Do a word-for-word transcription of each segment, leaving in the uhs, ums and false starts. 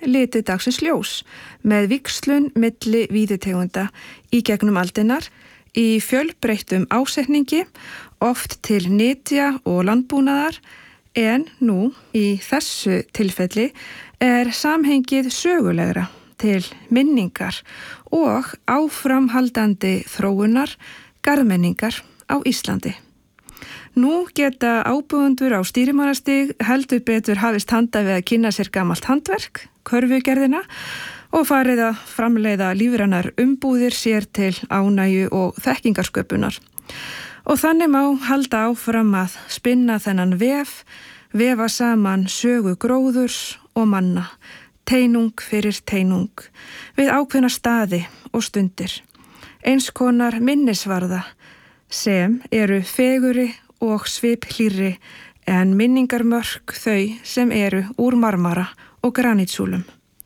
litið dagsins ljós með víxlun milli víðitegunda í gegnum aldinar í fjölbreyttum ásetningi, oft til nytja og landbúnaðar, en nú í þessu tilfelli er samhengið sögulegra til minningar og áframhaldandi þróunar garðmenningar á Íslandi. Nú geta ábúendur á stýrimannastig heldur betur hafist handa við að kynna sér gamalt handverk, körfugerðina, og farið að framleiða lífrænar umbúðir sér til ánægju og þekkingarsköpunar. Og þannig má halda áfram að spinna þennan vef, vefa saman sögu gróðurs og manna, teinung fyrir teinung, við ákveðna staði og stundir, eins konar minnisvarða sem eru feguri og sviphlýrri en minningarmörk þau sem eru úr marmara og granitsúlum.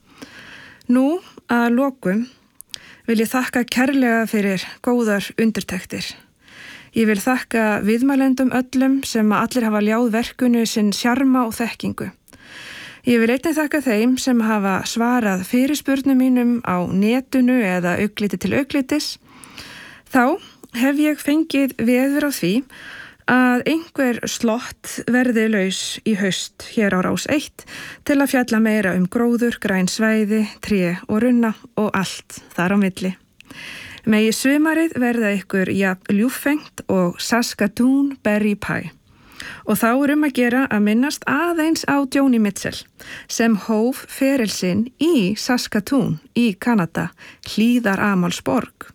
Nú að lokum vil ég þakka kærlega fyrir góðar undirtektir. Ég vil þakka viðmælendum öllum sem allir hafa ljáð verkunu sinn sjarma og þekkingu. Ég vil einnig þakka þeim sem hafa svarað fyrirspurnum mínum á netinu eða augliti til auglitis. Þá hef ég fengið veður á því að einhver slott verði laus í haust hér á Rás eitt til að fjalla meira um gróður, græn svæði, tré og runna og allt þar á milli. Megi sumarið verða ykkur jafn ljúffengt og Saskatoon Berry Pie. Og þá er um að gera að minnast aðeins á Joni Mitchell sem hóf feril sinn í Saskatoon í Kanada, hlíðaramalsborg.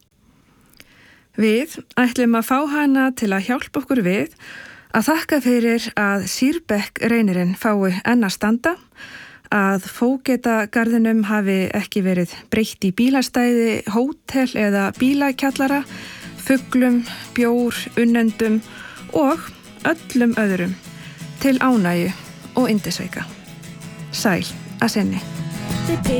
Við ætlum að fá hana til að hjálpa okkur við að þakka fyrir að Sýrbekk reynirinn fái enn að standa, að Fógetagarðinum hafi ekki verið breytt í bílastæði, hótel eða bílakjallara, fuglum, bjór, unnendum og öllum öðrum til ánægju og yndisauka. Sæl að sinni.